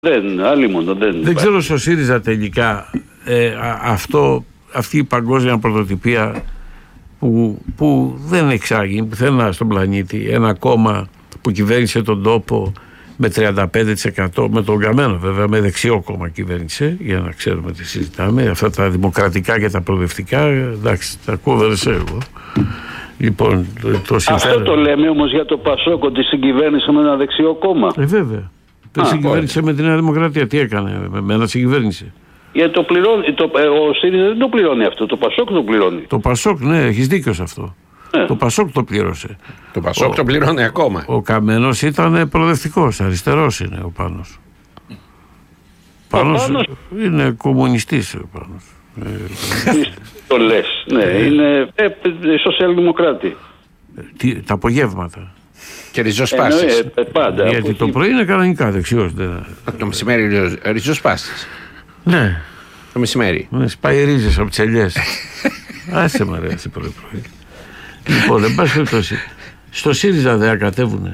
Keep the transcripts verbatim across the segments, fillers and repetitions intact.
Δεν, άλλη μόνο, δεν. Δεν ξέρω στο ΣΥΡΙΖΑ τελικά ε, αυτό, αυτή η παγκόσμια πρωτοτυπία που, που δεν εξάγει πουθενά στον πλανήτη ένα κόμμα που κυβέρνησε τον τόπο με τριάντα πέντε τοις εκατό, με τον Καμένο βέβαια, με δεξιό κόμμα κυβέρνησε, για να ξέρουμε τι συζητάμε, αυτά τα δημοκρατικά και τα προοδευτικά, εντάξει, τα ακούω βερεσέ εγώ. Λοιπόν, το συμφέρον... Αυτό το λέμε όμως για το Πασόκ, ότι συγκυβέρνησε με ένα δεξιό κόμμα. Ε, βέβαια. Δεν συγκυβέρνησε όχι. με τη Νέα Δημοκρατία. Τι έκανε, με, με ένα συγκυβέρνησε. Γιατί το πληρώνει, το, ο ΣΥΡΙΖΑ δεν το πληρώνει αυτό, το Πασόκ το πληρώνει. Το Πασόκ, ναι, έχεις δίκιο σε αυτό. Ναι. Το Πασόκ το πλήρωσε. Το Πασόκ ο, το πληρώνει ακόμα. Ο Καμένος ήταν προοδευτικός, αριστερός είναι ο Πάνος. Ο Πάνος, Πάνος είναι κομμουνιστής ο Πάνος. Το λες, ναι, είναι ε, σοσιαλδημοκράτη. Τι, τα απογεύματα. Και ριζοσπάστης. Ε, ε, πάντα. Γιατί το πρωί είναι κανονικά δεξιός. Δεν... Το μεσημέρι ριζοσπάστης. Ναι. Το μεσημέρι. Ναι, σπάει ρίζες από τις ελιές. Άσε με ρε, πρωί πρωί. Λοιπόν, εν πάση περιπτώσει, στο ΣΥΡΙΖΑ δεν κατέβουνε.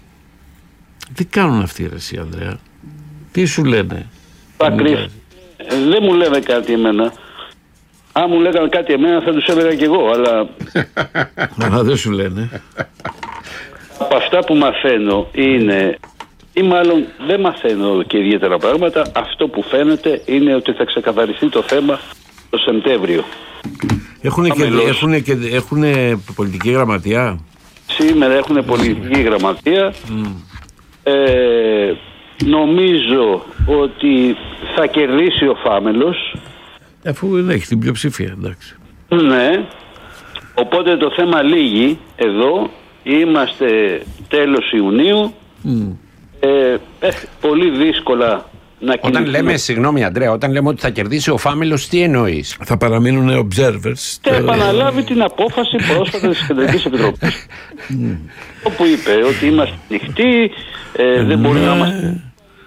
Τι κάνουν αυτοί ρε εσύ, Ανδρέα? Τι σου λένε? Πακρύφ, δεν μου λένε κάτι εμένα. Αν μου λέγανε κάτι εμένα θα τους έλεγα κι εγώ, αλλά... Αλλά δεν σου λένε. Από αυτά που μαθαίνω είναι, ή μάλλον δεν μαθαίνω και ιδιαίτερα πράγματα, αυτό που φαίνεται είναι ότι θα ξεκαθαριστεί το θέμα το Σεπτέμβριο. Έχουν και, έχουνε και έχουνε πολιτική γραμματεία. Σήμερα έχουν πολιτική γραμματεία. Mm. Ε, νομίζω ότι θα κερδίσει ο Φάμελος. Αφού δεν έχει την πλειοψηφία, εντάξει. Ναι. Οπότε το θέμα λύγει εδώ. Είμαστε τέλος Ιουνίου. Mm. Ε, ε, πολύ δύσκολα να κινηθούμε. Όταν λέμε, συγγνώμη Αντρέα, όταν λέμε ότι θα κερδίσει ο Φάμελος, τι εννοείς? Θα παραμείνουν observers. Θα επαναλάβει την απόφαση πρόσφατα της Κεντρικής Επιτροπής. Όπου είπε ότι είμαστε ανοιχτοί, ε, δεν μπορεί να είμαστε.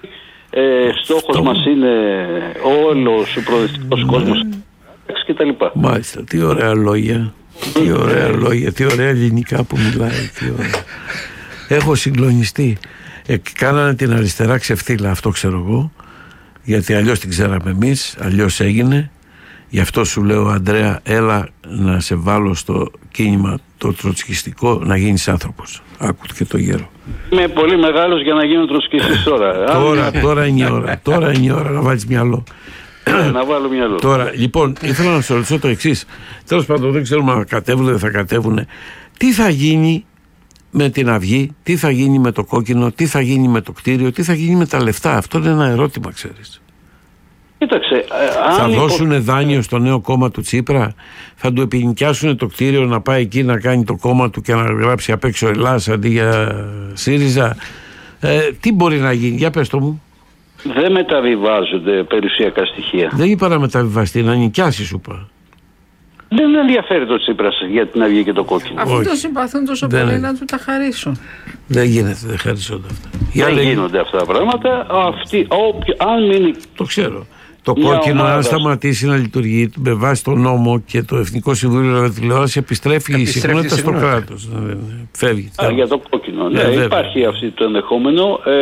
Ε, στόχος μας είναι όλος ο προοδευτικός κόσμος και τα λοιπά. Μάλιστα, τι ωραία λόγια. Τι ωραία λόγια, τι ωραία ελληνικά που μιλάει. Τι ωραία. Έχω συγκλονιστεί. Ε, κάνανε την αριστερά ξεφτύλα, αυτό ξέρω εγώ, γιατί αλλιώς την ξέραμε εμείς, αλλιώς έγινε. Γι' αυτό σου λέω, Αντρέα, έλα να σε βάλω στο κίνημα το τροτσκιστικό, να γίνεις άνθρωπος. Άκου και το γέρο. Είμαι πολύ μεγάλος για να γίνω τροτσκιστής τώρα. τώρα, τώρα είναι η ώρα, τώρα είναι η ώρα να βάλεις μυαλό. Να βάλω μυαλό. Τώρα, λοιπόν, ήθελα να σου ρωτήσω το εξής. Τέλος πάντων, δεν ξέρουμε αν κατέβουν, δεν θα κατέβουν. Τι θα γίνει με την Αυγή, τι θα γίνει με το Κόκκινο, τι θα γίνει με το κτίριο, τι θα γίνει με τα λεφτά? Αυτό είναι ένα ερώτημα, ξέρεις. Κοίταξε, θα αν δώσουν υπο... δάνειο στο νέο κόμμα του Τσίπρα, θα του επινοικιάσουν το κτίριο να πάει εκεί να κάνει το κόμμα του και να γράψει απ' έξω Ελλάς αντί για ΣΥΡΙΖΑ. Ε, τι μπορεί να γίνει, για πες το μου. Δεν μεταβιβάζονται περιουσιακά στοιχεία. Δεν είπα να μεταβιβαστεί, να νοικιάσει σου είπα. Δεν ενδιαφέρει το Τσίπρας για την Αυγή και το Κόκκινο. Αφού το συμπαθούν τόσο δεν πολύ, να του τα χαρίσουν. Δεν γίνεται, δεν χαρίσονται αυτά. Δεν λέει... γίνονται αυτά τα πράγματα. Αυτή, όποιο, αν μείνει... Το ξέρω. Το Κόκκινο, αν σταματήσει να λειτουργεί με βάση τον νόμο και το Εθνικό Συμβούλιο Ραδιοτηλεόραση, επιστρέφει η συχνότητα στο κράτος. Φεύγει. Α, για το Κόκκινο. Ναι, ναι, υπάρχει αυτό το ενδεχόμενο. Ε,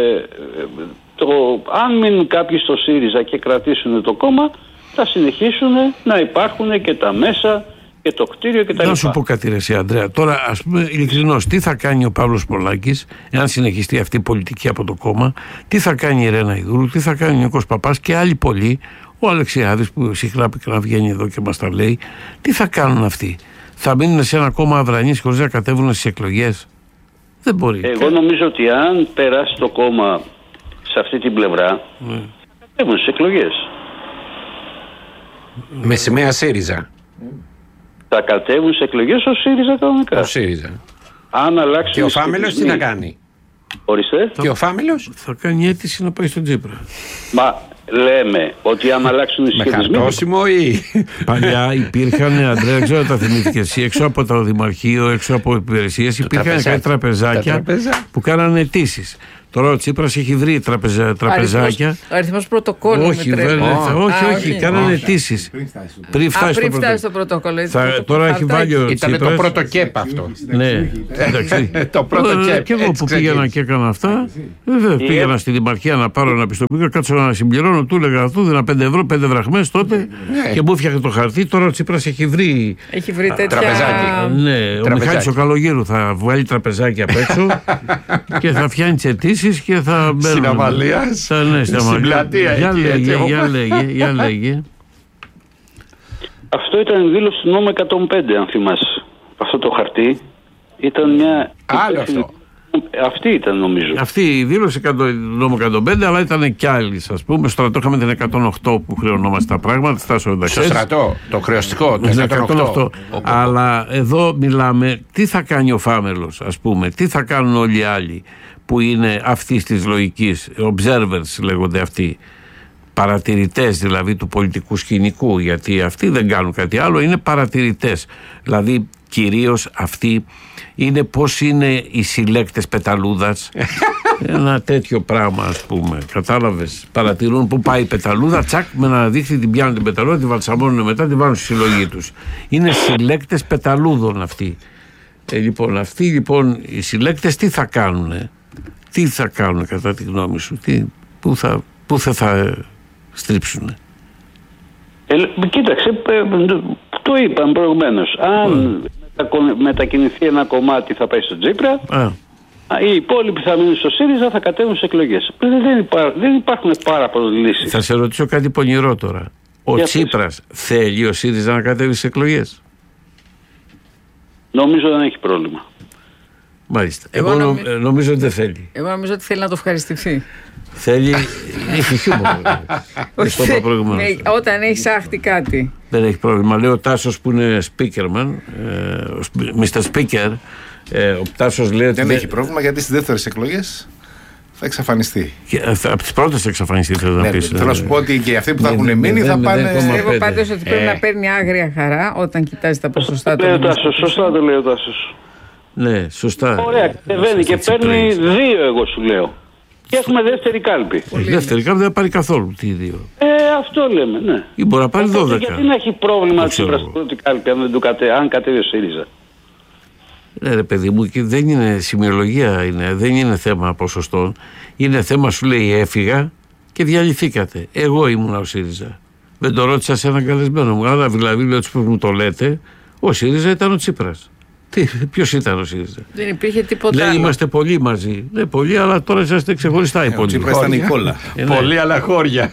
το, αν μείνουν κάποιοι στο ΣΥΡΙΖΑ και κρατήσουν το κόμμα, θα συνεχίσουν να υπάρχουν και τα μέσα και το κτίριο και τα λοιπά. Να σου πω κάτι ρε εσύ, Ανδρέα. Τώρα, ας πούμε, ειλικρινώς, τι θα κάνει ο Παύλος Πολάκης, εάν συνεχιστεί αυτή η πολιτική από το κόμμα, τι θα κάνει η Ρένα Ιδούρου, τι θα κάνει ο Νίκος Παπάς και άλλοι πολλοί, ο Αλεξιάδης που συχνά να βγαίνει εδώ και μας τα λέει, τι θα κάνουν αυτοί? Θα μείνουν σε ένα κόμμα αδρανείς χωρίς να κατέβουν στις εκλογές? Δεν μπορεί. Εγώ νομίζω ότι αν περάσει το κόμμα σε αυτή την πλευρά, ναι, θα κατέβουν στις εκλογές. Με σημαία ΣΥΡΙΖΑ. Θα κατέβουν σε εκλογές ο ΣΥΡΙΖΑ κανονικά. Ο ΣΥΡΙΖΑ. Αν αλλάξει. Και ο Φάμελος τι να κάνει? Ορίστε. Και ο Φάμελος θα κάνει αίτηση να πάει στον Τσίπρα. Μα λέμε ότι αν αλλάξουν οι σχετισμοί. Με χαρτόσημο ή. Παλιά υπήρχαν, Αντρέα, ξέρω τα θυμήθηκες εσύ, έξω από το Δημαρχείο, έξω από υπηρεσίες, υπήρχαν κάτι τραπεζάκια που κάνανε αιτήσεις. Τώρα ο Τσίπρας έχει βρει τραπεζα, τραπεζάκια. Αριθμός πρωτοκόλλου. Όχι, βέβαια. Oh. Όχι, ah, όχι, okay. κάνανε αιτήσεις. Πριν φτάσει στο, πρωτο... στο πρωτόκολλο. Θα, τώρα έχει βάλει ο Τσίπρας. Ήταν το πρώτο κέπ αυτό. Ναι, το πρώτο κέπ. Και εγώ που πήγαινα και έκανα αυτά, βέβαια πήγαινα στη Δημαρχία να πάρω ένα πιστοποιητικό, κάτσω να συμπληρώνω, του έλεγα αυτού, δίνα πέντε ευρώ, πέντε δραχμές τότε και μου έφτιαχνε το χαρτί. Τώρα ο Τσίπρας έχει βρει. Έχει βρει τέτοια. Τραπεζάκι. Ναι, ο Μιχάλης ο Καλογύρου θα βγάλει τραπεζάκι απ' έξω και θα φτιάνει τις αιτήσεις και θα μπαίνουν. Στην Αμαλία. Στην πλατεία. Για λέγε, για λέγε, για λέγε. Αυτό ήταν η δήλωση του νόμου εκατόν πέντε, αν θυμάσαι. Αυτό το χαρτί ήταν μια. Άλλο αυτό. Αυτή ήταν, νομίζω. Αυτή η δήλωση του νόμου εκατόν πέντε, αλλά ήταν κι άλλοι, ας πούμε. Στο στρατό είχαμε την εκατόν οκτώ που χρεωνόμαστε τα πράγματα. Στο στρατό, το χρεωστικό, το εκατόν οκτώ. Αλλά εδώ μιλάμε τι θα κάνει ο Φάμελος, ας πούμε, τι θα κάνουν όλοι οι άλλοι που είναι αυτής της λογικής, observers λέγονται αυτοί, παρατηρητές δηλαδή του πολιτικού σκηνικού, γιατί αυτοί δεν κάνουν κάτι άλλο, είναι παρατηρητές. Δηλαδή κυρίως αυτοί είναι πώς είναι οι συλλέκτες πεταλούδας, ένα τέτοιο πράγμα, ας πούμε, κατάλαβες, παρατηρούν που πάει η πεταλούδα, τσακ, με ένα δίχτυ την πιάνουν την πεταλούδα, την βαλσαμώνουν μετά, την βάλουν στη συλλογή τους. Είναι συλλέκτες πεταλούδων αυτοί. Ε, λοιπόν, αυτοί λοιπόν οι συλλέκτες τι θα κάνουνε, τι θα κάνουν κατά τη γνώμη σου, τι, πού θα, πού θα, θα στρίψουνε. Ε, κοίταξε, το είπαν προηγουμένως. Αν mm. μετακινηθεί ένα κομμάτι θα πάει στο Τσίπρα, ah. οι υπόλοιποι θα μείνουν στο ΣΥΡΙΖΑ, θα κατέβουν σε εκλογές. Δεν, υπά, δεν υπάρχουν πάρα πολλές λύσεις. Θα σε ρωτήσω κάτι πονηρό τώρα. Ο Για Τσίπρας πες. Θέλει ο ΣΥΡΙΖΑ να κατέβει σε εκλογές? Νομίζω δεν έχει πρόβλημα. Μάλιστα. Εγώ, Εγώ νομι... νομίζω ότι δεν θέλει. Εγώ νομίζω ότι θέλει να το ευχαριστηθεί. Θέλει. Έχει χιούμορ. Όταν έχει άχτη κάτι. Δεν έχει πρόβλημα. Λέει ο Τάσος που είναι speakerman, μίστερ Speaker, ο Τάσος λέει ότι. Δεν έχει πρόβλημα γιατί στις δεύτερες εκλογές θα εξαφανιστεί. Από τις πρώτες θα εξαφανιστεί, θέλω να πεις. Θέλω να σου πω ότι και αυτοί που θα έχουν μείνει θα πάνε. Πιστεύω πάντως ότι πρέπει να παίρνει άγρια χαρά όταν κοιτάζει τα ποσοστά του. Σωστά το λέει ο Τάσος. Ναι, σωστά. Ωραία, κατεβαίνει και παίρνει δύο, εγώ σου λέω. Και έχουμε δεύτερη κάλπη. Δεύτερη κάλπη δεν θα πάρει καθόλου. Τι δύο. Ε, αυτό λέμε, ναι. Ή μπορεί να πάρει δώδεκα. Γιατί να έχει πρόβλημα στην πρώτη κάλπη αν, δεν του κατε, αν κατέβει ο ΣΥΡΙΖΑ. Ναι, ρε παιδί μου, και δεν είναι σημειολογία, είναι, δεν είναι θέμα ποσοστών. Είναι θέμα, σου λέει, έφυγα και διαλυθήκατε. Εγώ ήμουν ο ΣΥΡΙΖΑ. Δεν το ρώτησα σε έναν καλεσμένο μου. Άρα δηλαδή, λέω που μου το λέτε, ο ΣΥΡΙΖΑ ήταν ο Τσίπρας. Ποιος ήταν ο ΣΥΡΙΖΑ? Δεν υπήρχε τίποτα. Λέει, άλλο. Είμαστε πολλοί μαζί. Ναι, πολλοί, αλλά τώρα είσαστε ξεχωριστά οι πολλοί. Ο Τσίπρας ήταν η κόλλα. Πολλοί, αλλά χώρια.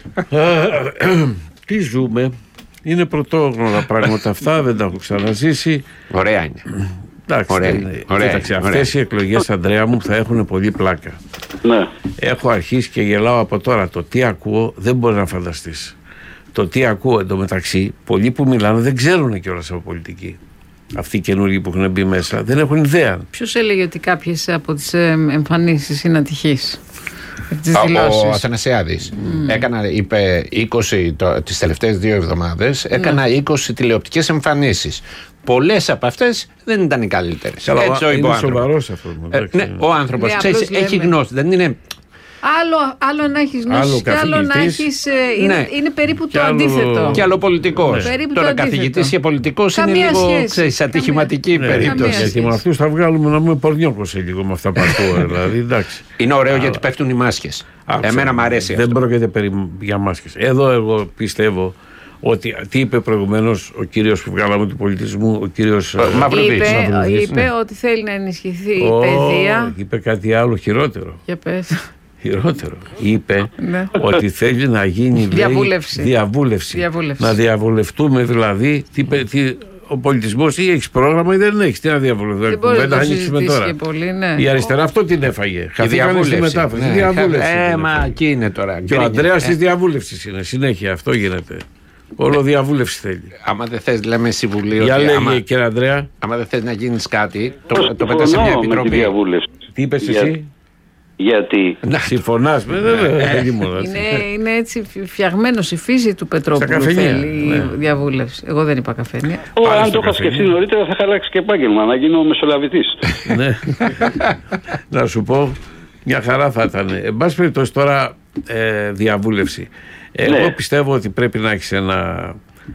Τι ζούμε. Είναι πρωτόγνωρα πράγματα αυτά, δεν τα έχω ξαναζήσει. Ωραία είναι. Εντάξει, ωραία, είναι. Ωραία, Κοίταξε, ωραία. αυτές οι εκλογές, Ανδρέα μου, θα έχουν πολύ πλάκα. Ναι. Έχω αρχίσει και γελάω από τώρα. Το τι ακούω δεν μπορεί να φανταστείς. Το τι ακούω εντωμεταξύ, πολλοί που μιλάνε δεν ξέρουν κιόλας από πολιτική. Αυτοί οι καινούργοι που έχουν μπει μέσα δεν έχουν ιδέα. Ποιος έλεγε ότι κάποιες από τις εμφανίσεις είναι ατυχείς? Ο, ο Αθανασιάδης mm. έκανα, είπε είκοσι το, τις τελευταίες δύο εβδομάδες έκανα mm. είκοσι τηλεοπτικές εμφανίσεις. Πολλές από αυτές δεν ήταν οι καλύτερες. Καλά, Έτσι, ο, είναι σοβαρός αυτός. Ε, ναι, ο άνθρωπος ναι, έχει γνώση, δεν είναι. Άλλο, άλλο να έχεις γνώση και άλλο να έχεις. Ε, είναι, ναι. είναι περίπου το άλλο, αντίθετο. Και άλλο πολιτικός. Ναι. Τώρα καθηγητής και πολιτικός είναι λίγο ξέρεις, ατυχηματική καμία, περίπτωση. Ναι, γιατί με αυτούς θα βγάλουμε να πούμε πορνιόκος λίγο με αυτά που ακούω. Δηλαδή, εντάξει. Είναι ωραίο γιατί πέφτουν οι μάσκες. Εμένα μου αρέσει δεν αυτό. Δεν πρόκειται για μάσκες. Εδώ εγώ πιστεύω ότι τι είπε προηγουμένως ο κύριος που βγάλαμε του πολιτισμού, ο κύριος Μαυροβίτης. Είπε, Μαυροβίτης, είπε ναι. ότι θέλει να ενισχυθεί η oh, παιδεία. Είπε κάτι άλλο χειρότερο. Για πες. Χειρότερο. Είπε ναι. ότι θέλει να γίνει διαβούλευση. Λέει, διαβούλευση. διαβούλευση. Να διαβουλευτούμε δηλαδή τι, τι, ο πολιτισμός ή έχει πρόγραμμα ή δεν έχει. Τι να διαβουλευτούμε. Δεν μπορεί να το συζητήσει και πολύ, ναι. Η αριστερά αυτό την έφαγε. Χαθήκανε στη μετάφραση. Ναι. Διαβούλευση. Ε, μα εκεί είναι τώρα. Και ο Ανδρέας της διαβούλευσης είναι. Συνέχεια αυτό γίνεται. Όλο διαβούλευση θέλει. Άμα δεν θες, λέμε συμβουλίο. Για λέγε, κύριε Ανδρέα. Άμα δεν θες να γίνεις κάτι, το, το πέτας σε μια επιτροπή. Τι είπες εσύ? Γιατί. Συμφωνάς με είναι, είναι έτσι φτιαγμένος η φύση του Πετρόπουλου. Θέλει ναι. διαβούλευση. Εγώ δεν είπα καφένεια. Αν το είχα σκεφτεί νωρίτερα θα είχα αλλάξει και επάγγελμα, να γίνω μεσολαβητής. Ναι. Να σου πω, Μια χαρά θα ήταν. Εν πάση περιπτώσει τώρα ε, διαβούλευση. Εγώ ναι. πιστεύω ότι πρέπει να έχεις ένα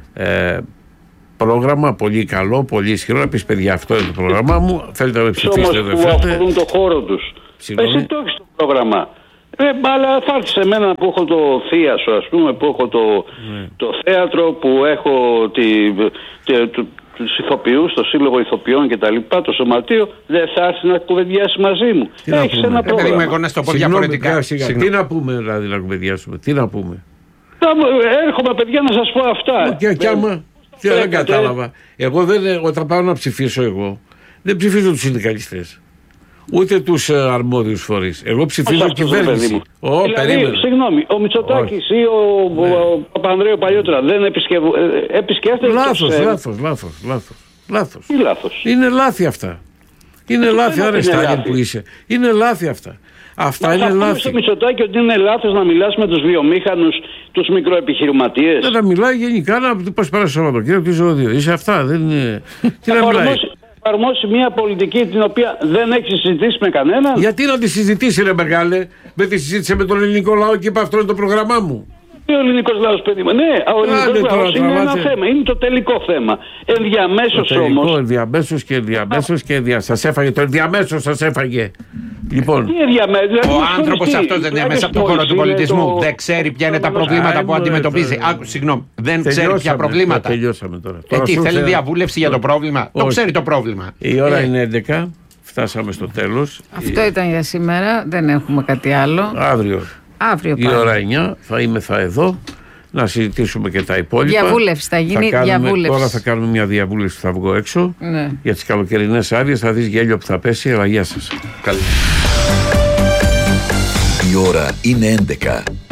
ε, πρόγραμμα πολύ καλό, πολύ ισχυρό. Να πεις παιδιά, αυτό είναι το πρόγραμμά μου. Θέλετε να με ψηφίσετε, δεν θέλετε. Που αφορούν το χώρο τους. Εσύ το έχεις το πρόγραμμα. Ε, αλλά θα έρθει σε μένα που έχω το θίασο, ας πούμε, που έχω το, ναι. το θέατρο, που έχω τη, τη, τη, τους ηθοποιούς, το σύλλογο ηθοποιών και τα λοιπά, το σωματείο, δεν θα έρθει να κουβεντιάσει μαζί μου. Έχεις ένα πρόγραμμα. Εγώ να στο πω διαφορετικά. Τι να πούμε δηλαδή να κουβεντιάσουμε, τι να πούμε. Έρχομαι παιδιά να σας πω αυτά. Και, και άμα, και δεν κατάλαβα. Εγώ δεν, όταν πάω να ψηφίσω εγώ, δεν ψηφίζω τους συνδικαλιστές. Ούτε τους uh, αρμόδιους φορείς. Εγώ ψηφίζω κυβέρνηση. Ω, δηλαδή, συγγνώμη, ο Μητσοτάκης ή ο, ναι. ο Παπανδρέου παλιότερα δεν επισκέφτεται. Λάθος, λάθος, λάθος, λάθος. Λάθος. Τι λάθος. Είναι λάθη αυτά. Είναι λάθη, άρα Στάλιν που είσαι. Είναι λάθη αυτά. Αυτά Μα είναι λάθη. Θα στο Μητσοτάκη ότι είναι λάθος να μιλάς με τους βιομήχανους, τους μικροεπιχειρηματίες. Δεν να μιλάει γενικά, να του πας πέρα στο Σαββατοκύριακο τι ζώδιο. Είσαι αυτά, δεν είναι. Τι να μιλάει. Εφαρμόσει μια πολιτική την οποία δεν έχει συζητήσει με κανέναν. Γιατί να τη συζητήσει, ρε Μεγάλε, με τη συζήτησε με τον ελληνικό λαό και είπε αυτό είναι το πρόγραμμά μου. Ο ελληνικός λαός, παιδί μου. Ναι, ο ελληνικός λαός είναι ένα θέμα. Είναι το τελικό θέμα. Ενδιαμέσως όμως. Ενδιαμέσως και ενδιαμέσως και ενδιαμέσως. Σας έφαγε το ενδιαμέσως, σας έφαγε. Λοιπόν. Ο άνθρωπος αυτός δεν είναι μέσα από τον χώρο του πολιτισμού. Δεν ξέρει ποια είναι τα προβλήματα που αντιμετωπίζει. Συγγνώμη, δεν ξέρει ποια προβλήματα. Τελειώσαμε τώρα. Ε, τι, θέλει διαβούλευση για το πρόβλημα. Το ξέρει το πρόβλημα. Η ώρα είναι έντεκα. Φτάσαμε στο τέλος. Αυτό ήταν για σήμερα. Δεν έχουμε κάτι άλλο. Αύριο. Αύριο η ώρα εννιά θα είμαι θα εδώ να συζητήσουμε και τα υπόλοιπα. Διαβούλευση, θα γίνει θα κάνουμε, διαβούλευση. Τώρα θα κάνουμε μια διαβούλευση που θα βγω έξω. Ναι. Για τις καλοκαιρινές άδειες θα δεις γέλιο που θα πέσει. Αλλά γεια σας. Καλή. Η ώρα είναι έντεκα.